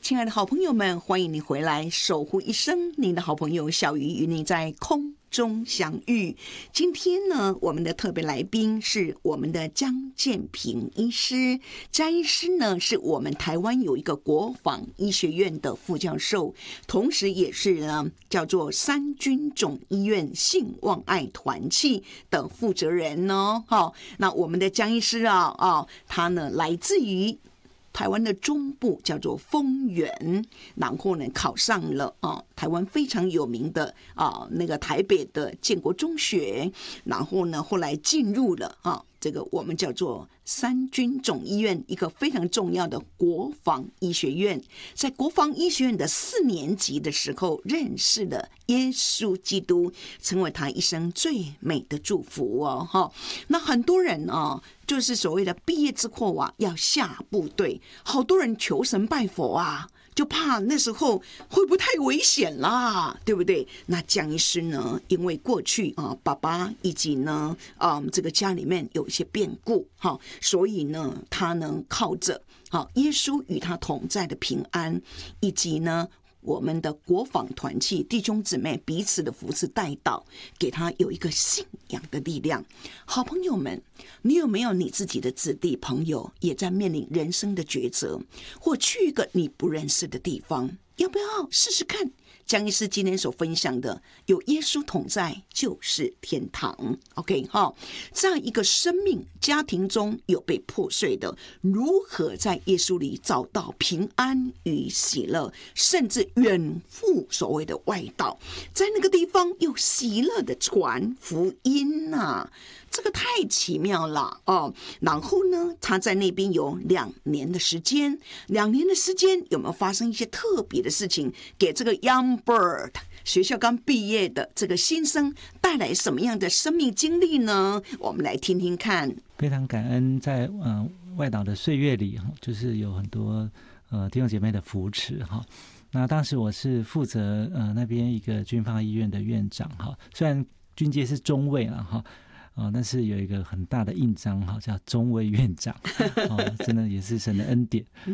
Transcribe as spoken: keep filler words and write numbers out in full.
亲爱的好朋友们，欢迎你回来守护一生，您的好朋友小鱼与你在空中相遇。今天呢，我们的特别来宾是我们的江建平医师。江医师呢，是我们台湾有一个国防医学院的副教授，同时也是呢叫做三军总医院性望爱团契的负责人哦。好，那我们的江医师啊，啊，他呢来自于台湾的中部，叫做丰原，然后呢考上了啊台湾非常有名的啊那个台北的建国中学，然后呢后来进入了啊这个我们叫做三军总医院一个非常重要的国防医学院。在国防医学院的四年级的时候认识了耶稣基督，成为他一生最美的祝福哦哈。那很多人啊就是所谓的毕业之后啊要下部队，好多人求神拜佛啊，就怕那时候会不会太危险啦，对不对？那江医师呢，因为过去啊爸爸以及呢啊这个家里面有一些变故哈，所以呢他呢靠着好耶稣与他同在的平安，以及呢我们的国防团契弟兄姊妹彼此的扶持带导，给他有一个信仰的力量。好朋友们，你有没有你自己的子弟朋友也在面临人生的抉择，或去一个你不认识的地方，要不要试试看江医师今天所分享的，有耶稣同在就是天堂。 OK 哈，在一个生命家庭中有被破碎的，如何在耶稣里找到平安与喜乐，甚至远赴所谓的外道，在那个地方有喜乐的传福音啊，这个太奇妙了哦。然后呢他在那边有两年的时间，两年的时间有没有发生一些特别的事情，给这个 Young Bird 学校刚毕业的这个新生带来什么样的生命经历呢？我们来听听看。 非常感恩在呃外岛的岁月里，就是有很多呃弟兄姐妹的扶持哈。那当时我是负责呃那边一个军方医院的院长哈，虽然军阶是中尉了哈。哦，但是有一个很大的印章哈，叫中尉院长，哦，真的也是神的恩典。